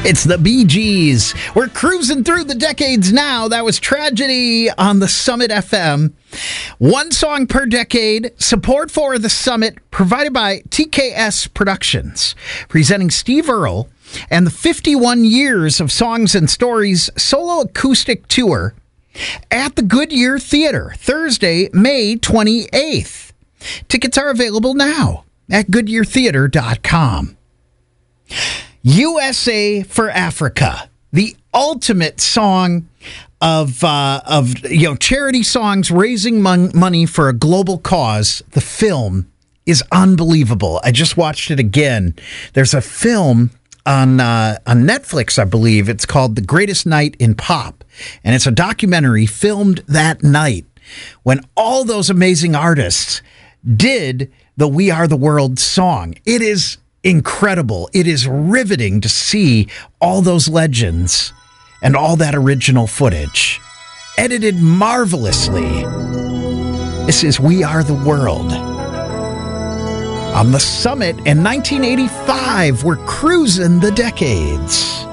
It's the Bee Gees. We're cruising through the decades now. That was Tragedy on the Summit FM. One song per decade. Support for the Summit provided by TKS Productions. Presenting Steve Earle and the 51 Years of Songs and Stories solo acoustic tour at the Goodyear Theater, Thursday, May 28th. Tickets are available now at goodyeartheater.com. USA for Africa, the ultimate song of charity songs raising money for a global cause. The film is unbelievable. I just watched it again. There's a film on Netflix, I believe. It's called The Greatest Night in Pop, and it's a documentary filmed that night when all those amazing artists did the We Are the World song. It is incredible. It is riveting to see all those legends and all that original footage edited marvelously. This is We Are the World. On the Summit in 1985, we're cruising the decades.